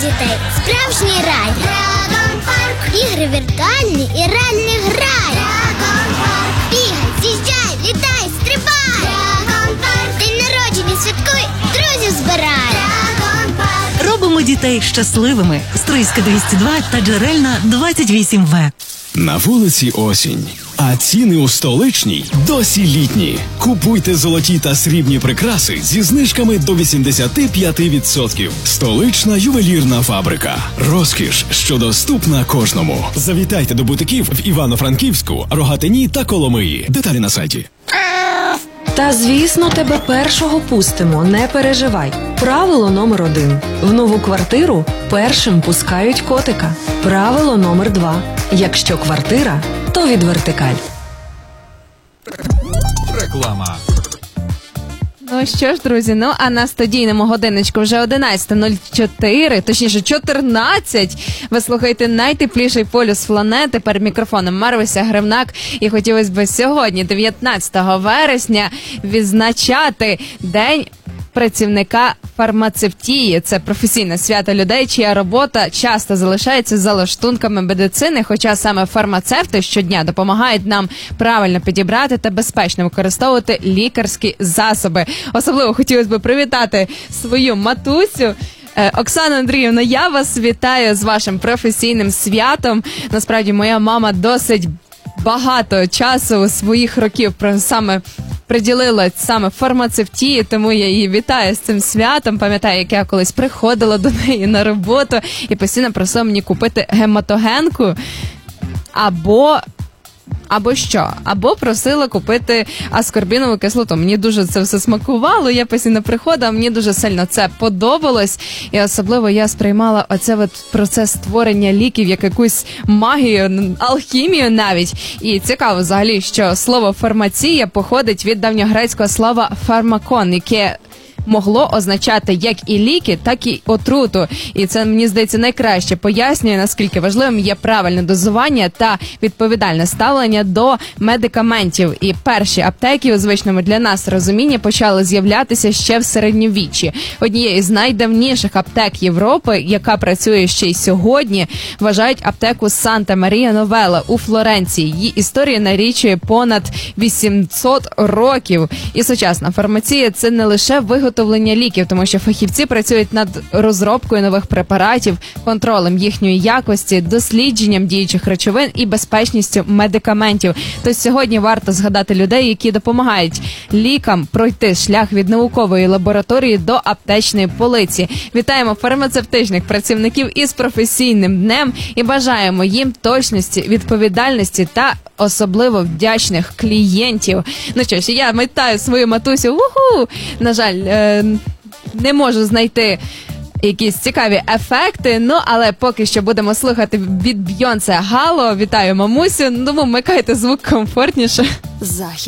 дітей справжній рай. Драгон Парк. Ігри віртуальні і реальний грай. Драгон Парк. Бігай, з'їжджай, літай, стрибай. Драгон Парк. День народження святкуй, друзів збирай. Драгон Парк. Робимо дітей щасливими. Стрийська 202 та Джерельна 28В. На вулиці осінь, а ціни у столичній досі літні. Купуйте золоті та срібні прикраси зі знижками до 85%. Столична ювелірна фабрика. Розкіш, що доступна кожному. Завітайте до бутиків в Івано-Франківську, Рогатині та Коломиї. Деталі на сайті. Та, звісно, тебе першого пустимо, не переживай. Правило номер 1. В нову квартиру першим пускають котика. Правило номер 2. Якщо квартира, то від Вертикаль. Реклама. Ну що ж, друзі, а на студійному годиночку вже 11:04, точніше 14. Ви слухаєте найтепліший полюс планети. Перед мікрофоном Марвися Гривнак. І хотілося б сьогодні, 19 вересня, відзначати День працівника фармацевтії. Це професійне свято людей, чия робота часто залишається за лаштунками медицини, хоча саме фармацевти щодня допомагають нам правильно підібрати та безпечно використовувати лікарські засоби. Особливо хотілося б привітати свою матусю. Оксана Андріївна, я вас вітаю з вашим професійним святом. Насправді, моя мама досить багато часу своїх років приділила саме фармацевтії, тому я її вітаю з цим святом. Пам'ятаю, як я колись приходила до неї на роботу і постійно просила мені купити гематогенку або просила купити аскорбінову кислоту. Мені дуже це все смакувало, я постійно приходила, мені дуже сильно це подобалось. І особливо я сприймала процес створення ліків як якусь магію, алхімію навіть. І цікаво взагалі, що слово фармація походить від давньогрецького слова фармакон, яке могло означати як і ліки, так і отруту. І це, мені здається, найкраще пояснює, наскільки важливим є правильне дозування та відповідальне ставлення до медикаментів. І перші аптеки у звичному для нас розумінні почали з'являтися ще в середньовіччі. Однією з найдавніших аптек Європи, яка працює ще й сьогодні, вважають аптеку Санта-Марія-Новела у Флоренції. Її історія налічує понад 800 років. І сучасна фармація – це не лише виготовлення ліків, тому що фахівці працюють над розробкою нових препаратів, контролем їхньої якості, дослідженням діючих речовин і безпечністю медикаментів. Тож сьогодні варто згадати людей, які допомагають лікам пройти шлях від наукової лабораторії до аптечної полиці. Вітаємо фармацевтичних працівників із професійним днем і бажаємо їм точності, відповідальності та особливо вдячних клієнтів. Ну що ж, я вітаю свою матусю. Уху! На жаль, не можу знайти якісь цікаві ефекти, але поки що будемо слухати від Бейонсе «Halo». Вітаю мамусю, тому вмикайте звук комфортніше. Захід.